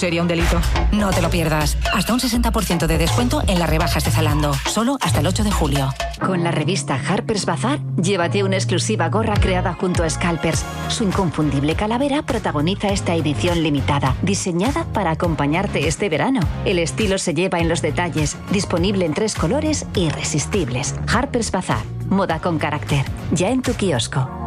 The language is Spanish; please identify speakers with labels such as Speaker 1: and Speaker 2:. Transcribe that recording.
Speaker 1: sería un delito. No te lo pierdas. Hasta un 60% de descuento en las rebajas de Zalando. Solo hasta el 8 de julio.
Speaker 2: Con la revista Harper's Bazaar, llévate una exclusiva gorra creada junto a Scalpers. Su inconfundible calavera protagoniza esta edición limitada, diseñada para acompañarte este verano. El estilo se lleva en los detalles, disponible en 3 colores irresistibles. Harper's Bazaar, moda con carácter. Ya en tu kiosco.